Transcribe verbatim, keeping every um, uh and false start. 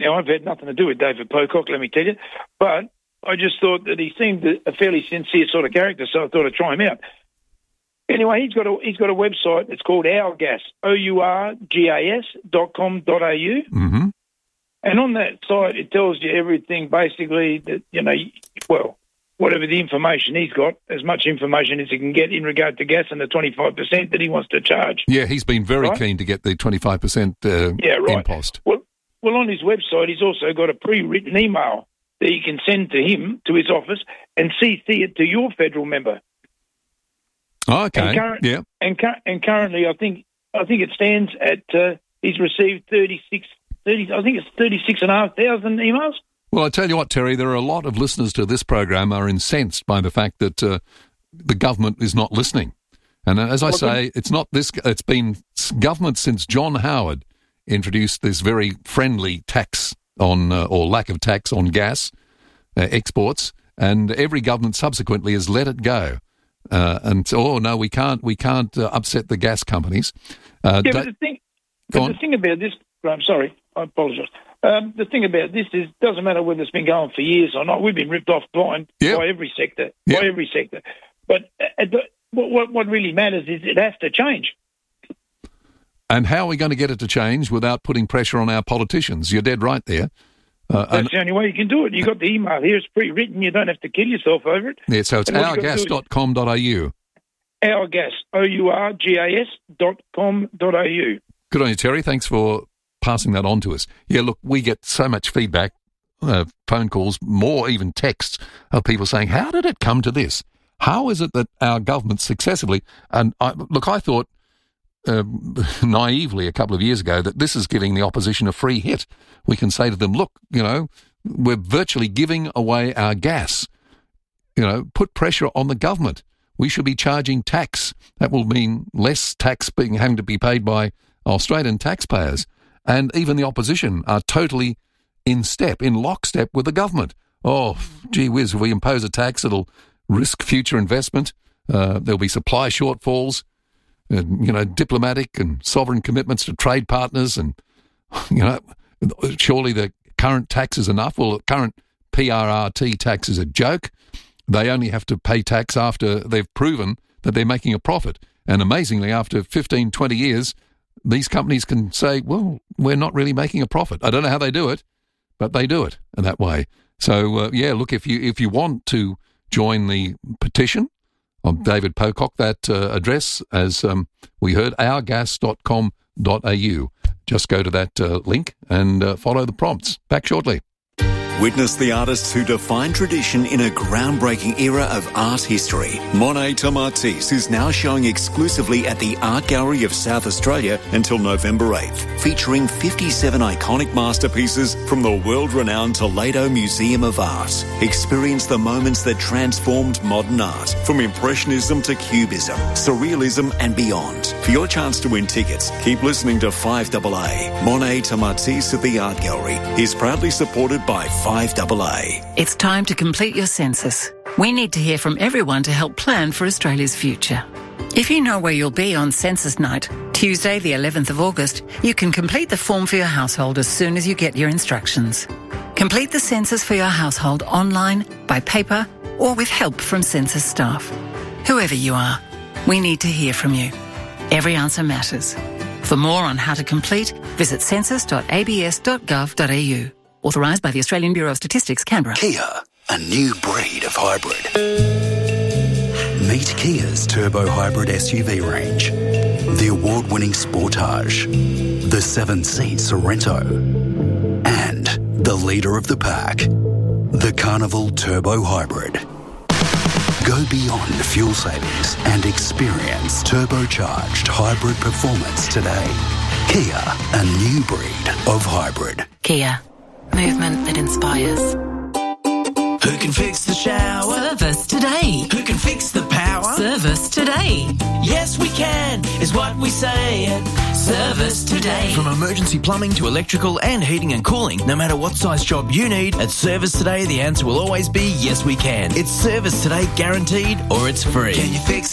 Now, I've had nothing to do with David Pocock, let me tell you, but I just thought that he seemed a fairly sincere sort of character, so I thought I'd try him out. Anyway, he's got a he's got a website. It's called Ourgas, O U R G A S dot com dot A U. Mm-hmm. And on that site, it tells you everything, basically, that, you know, well, whatever the information he's got, as much information as he can get in regard to gas and the twenty-five percent that he wants to charge. Yeah, he's been very right? keen to get the twenty-five percent uh, yeah, right. impost. Well, well, on his website, he's also got a pre-written email that you can send to him, to his office, and C C it to your federal member. Oh, okay, and current, yeah. And, and currently, I think I think it stands at, uh, he's received thirty-six, thirty, I think it's thirty-six and a half thousand emails. Well, I tell you what, Terry, there are a lot of listeners to this program are incensed by the fact that uh, the government is not listening. And as I well, say, it's not this, it's been government since John Howard introduced this very friendly tax on, uh, or lack of tax on gas uh, exports, and every government subsequently has let it go. Uh, and oh no, we can't, we can't uh, upset the gas companies. Uh, yeah, but the thing, but the thing about this, I'm sorry, I apologise. Um, the thing about this is, it doesn't matter whether it's been going for years or not. We've been ripped off blind yep. by every sector, yep. by every sector. But uh, the, what, what really matters is it has to change. And how are we going to get it to change without putting pressure on our politicians? You're dead right there. Uh, That's and, the only way you can do it. You've got the email here. It's pre-written. You don't have to kill yourself over it. Yeah, so it's ourgas dot com dot A U. Ourgas, O U R G A S dot com dot A U. Good on you, Terry. Thanks for passing that on to us. Yeah, look, we get so much feedback, uh, phone calls, more even texts of people saying, how did it come to this? How is it that our government successively, and I, look, I thought uh, naively a couple of years ago that this is giving the opposition a free hit. We can say to them, look, you know, we're virtually giving away our gas. You know, put pressure on the government. We should be charging tax. That will mean less tax being having to be paid by Australian taxpayers. And even the opposition are totally in step, in lockstep with the government. Oh, gee whiz, if we impose a tax, it'll risk future investment. Uh, there'll be supply shortfalls, uh, you know, diplomatic and sovereign commitments to trade partners. And, you know, surely the current tax is enough. Well, the current P R R T tax is a joke. They only have to pay tax after they've proven that they're making a profit. And amazingly, after fifteen, twenty years, these companies can say, well, we're not really making a profit. I don't know how they do it, but they do it in that way. So, uh, yeah, look, if you if you want to join the petition of David Pocock, that uh, address, as um, we heard, ourgas dot com dot A U. Just go to that uh, link and uh, follow the prompts. Back shortly. Witness the artists who define tradition in a groundbreaking era of art history. Monet Tomatis is now showing exclusively at the Art Gallery of South Australia until November eighth, featuring fifty-seven iconic masterpieces from the world-renowned Toledo Museum of Art. Experience the moments that transformed modern art, from Impressionism to Cubism, Surrealism and beyond. For your chance to win tickets, keep listening to five A A. Monet Tomatis at the Art Gallery is proudly supported by five A A. It's time to complete your census. We need to hear from everyone to help plan for Australia's future. If you know where you'll be on census night, Tuesday the eleventh of August, you can complete the form for your household as soon as you get your instructions. Complete the census for your household online, by paper, or with help from census staff. Whoever you are, we need to hear from you. Every answer matters. For more on how to complete, visit census dot a b s dot gov dot a u. Authorised by the Australian Bureau of Statistics, Canberra. Kia, a new breed of hybrid. Meet Kia's turbo hybrid S U V range. The award-winning Sportage, the seven-seat Sorento, and the leader of the pack, the Carnival Turbo Hybrid. Go beyond fuel savings and experience turbocharged hybrid performance today. Kia, a new breed of hybrid. Kia. Movement that inspires. Who can fix the shower? Service today. Who can fix the power? Service today. Yes, we can, is what we say at Service Today. From emergency plumbing to electrical and heating and cooling, no matter what size job you need, at Service Today, the answer will always be yes, we can. It's Service Today guaranteed, or it's free. Can you fix